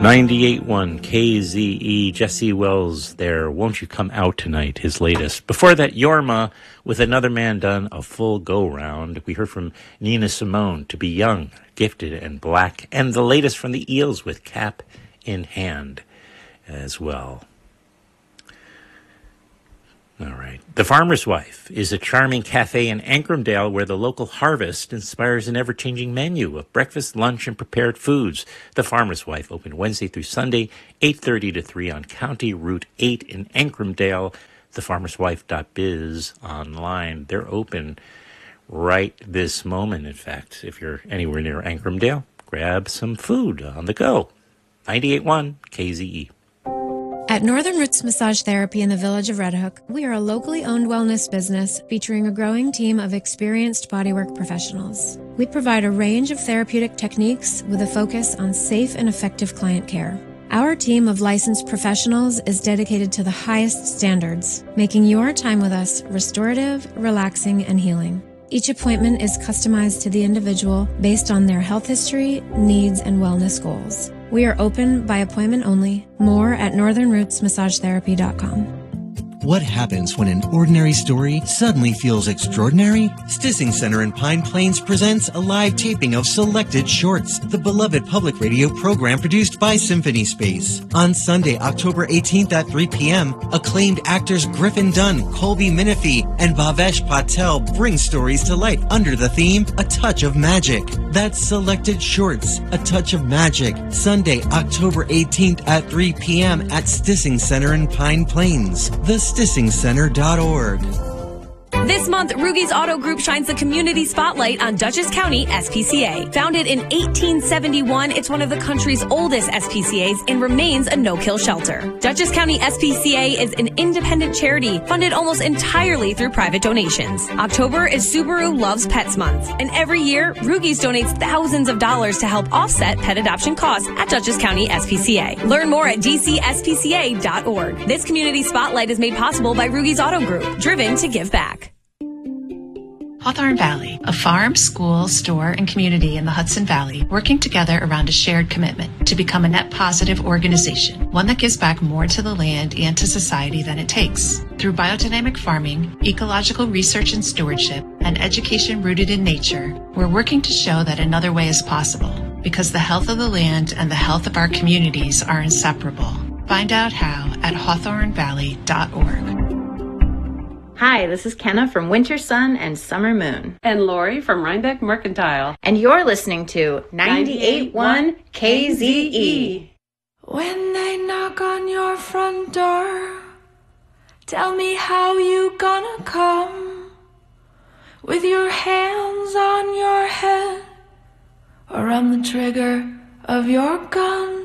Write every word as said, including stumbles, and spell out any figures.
ninety-eight point one K Z E, Jesse Wells there, Won't You Come Out Tonight, his latest. Before that, Yorma with Another Man Done, a full go-round. We heard from Nina Simone, To Be Young, Gifted and Black, and the latest from the Eels with Cap in Hand as well. All right. The Farmer's Wife is a charming cafe in Ancramdale where the local harvest inspires an ever-changing menu of breakfast, lunch, and prepared foods. The Farmer's Wife, open Wednesday through Sunday, eight thirty to three on County Route eight in Ancramdale. the farmers wife dot biz online. They're open right this moment. In fact, if you're anywhere near Ancramdale, grab some food on the go. ninety-eight point one K Z E. At Northern Roots Massage Therapy in the village of Red Hook, we are a locally owned wellness business featuring a growing team of experienced bodywork professionals. We provide a range of therapeutic techniques with a focus on safe and effective client care. Our team of licensed professionals is dedicated to the highest standards, making your time with us restorative, relaxing, and healing. Each appointment is customized to the individual based on their health history, needs, and wellness goals. We are open by appointment only. More at northern roots massage therapy dot com. What happens when an ordinary story suddenly feels extraordinary? Stissing Center in Pine Plains presents a live taping of Selected Shorts, the beloved public radio program produced by Symphony Space. On Sunday, October eighteenth at three p.m., acclaimed actors Griffin Dunn, Colby Minifee, and Bhavesh Patel bring stories to life under the theme, A Touch of Magic. That's Selected Shorts, A Touch of Magic, Sunday, October eighteenth at three p.m. at Stissing Center in Pine Plains. The stissing center dot org. This month, Rugi's Auto Group shines the community spotlight on Dutchess County S P C A. Founded in eighteen seventy-one, it's one of the country's oldest S P C As and remains a no-kill shelter. Dutchess County S P C A is an independent charity funded almost entirely through private donations. October is Subaru Loves Pets Month, and every year, Rugi's donates thousands of dollars to help offset pet adoption costs at Dutchess County S P C A. Learn more at d c s p c a dot org. This community spotlight is made possible by Rugi's Auto Group, driven to give back. Hawthorne Valley, a farm, school, store, and community in the Hudson Valley working together around a shared commitment to become a net positive organization, one that gives back more to the land and to society than it takes. Through biodynamic farming, ecological research and stewardship, and education rooted in nature, we're working to show that another way is possible, because the health of the land and the health of our communities are inseparable. Find out how at hawthorne valley dot org. Hi, this is Kenna from Winter Sun and Summer Moon. And Lori from Rhinebeck Mercantile. And you're listening to ninety-eight point one K Z E. When they knock on your front door, tell me how you gonna come. With your hands on your head or on the trigger of your gun.